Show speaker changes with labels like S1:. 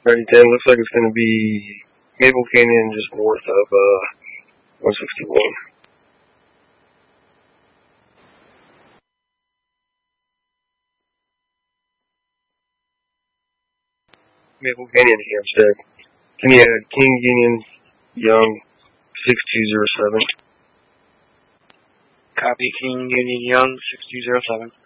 S1: Ready 10, looks like it's going to be Maple Canyon just north of 161. Maple Canyon, Hampstead. Can you add King Union Young 6207?
S2: Copy, King Union Young 6207.